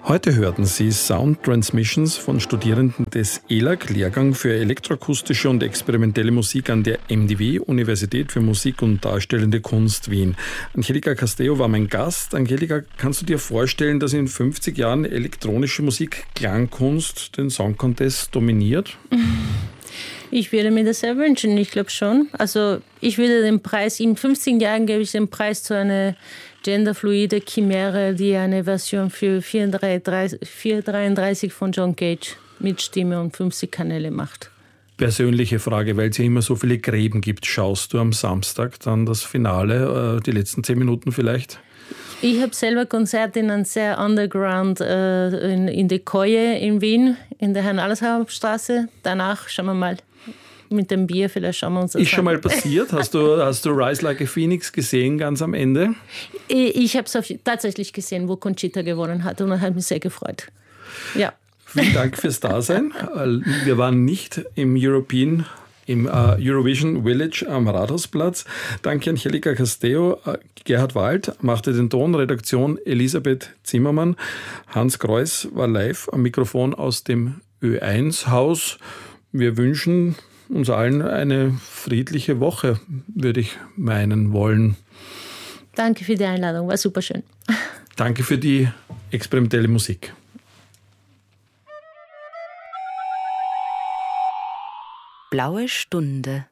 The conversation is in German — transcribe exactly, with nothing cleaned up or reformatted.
Heute hörten Sie Sound Transmissions von Studierenden des E L A G, Lehrgang für elektroakustische und experimentelle Musik an der M D W, Universität für Musik und Darstellende Kunst Wien. Angelika Castillo war mein Gast. Angelika, kannst du dir vorstellen, dass in fünfzig Jahren elektronische Musik, Klangkunst den Song Contest dominiert? Ich würde mir das sehr wünschen, ich glaube schon. Also ich würde den Preis, in fünfzehn Jahren gebe ich den Preis zu einer genderfluide Chimäre, die eine Version für vierhundertdreiunddreißig von John Cage mit Stimme und fünfzig Kanäle macht. Persönliche Frage, weil es ja immer so viele Gräben gibt. Schaust du am Samstag dann das Finale, die letzten zehn Minuten vielleicht? Ich habe selber Konzert in einem sehr Underground äh, in, in der Koje in Wien, in der Herrn-Allershaupt-Straße. Danach schauen wir mal. Mit dem Bier, vielleicht schauen wir uns das Ist an. schon mal passiert? Hast du, hast du Rise Like a Phoenix gesehen, ganz am Ende? Ich, ich habe es tatsächlich gesehen, wo Conchita gewonnen hat, und das hat mich sehr gefreut. Ja. Vielen Dank fürs Dasein. Wir waren nicht im European, im uh, Eurovision Village am Rathausplatz. Danke Angelika Castillo. Gerhard Wald machte den Ton, Redaktion Elisabeth Zimmermann. Hans Kreuss war live am Mikrofon aus dem Ö eins Haus. Wir wünschen uns allen eine friedliche Woche, würde ich meinen wollen. Danke für die Einladung, war super schön. Danke für die experimentelle Musik. Blaue Stunde.